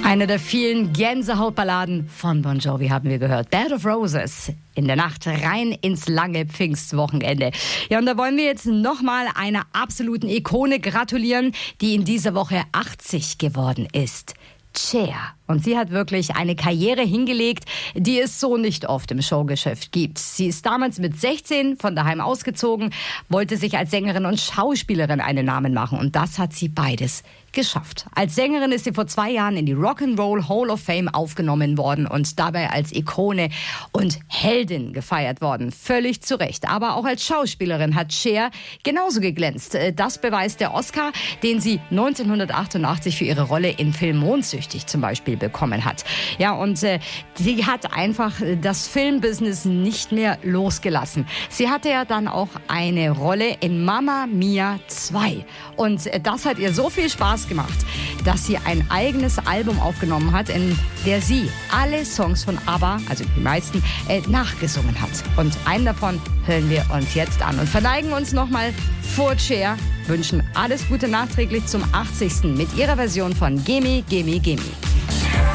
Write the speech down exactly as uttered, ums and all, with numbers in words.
Eine der vielen Gänsehautballaden von Bon Jovi haben wir gehört. Bed of Roses. In der Nacht rein ins lange Pfingstwochenende. Ja, und da wollen wir jetzt nochmal einer absoluten Ikone gratulieren, die in dieser Woche achtzig geworden ist. Cher. Und sie hat wirklich eine Karriere hingelegt, die es so nicht oft im Showgeschäft gibt. Sie ist damals mit sechzehn von daheim ausgezogen, wollte sich als Sängerin und Schauspielerin einen Namen machen. Und das hat sie beides geschafft. Als Sängerin ist sie vor zwei Jahren in die Rock'n'Roll Hall of Fame aufgenommen worden und dabei als Ikone und Heldin gefeiert worden. Völlig zu Recht. Aber auch als Schauspielerin hat Cher genauso geglänzt. Das beweist der Oscar, den sie neunzehnhundertachtundachtzig für ihre Rolle in Film Mondsüchtig zum Beispiel bekommen hat. Ja, und äh, sie hat einfach das Filmbusiness nicht mehr losgelassen. Sie hatte ja dann auch eine Rolle in Mamma Mia zwei. Und äh, das hat ihr so viel Spaß gemacht, dass sie ein eigenes Album aufgenommen hat, in der sie alle Songs von ABBA, also die meisten, äh, nachgesungen hat. Und einen davon hören wir uns jetzt an und verneigen uns nochmal vor Cher, wünschen alles Gute nachträglich zum achtzigsten mit ihrer Version von Gimme, Gimme, Gimme.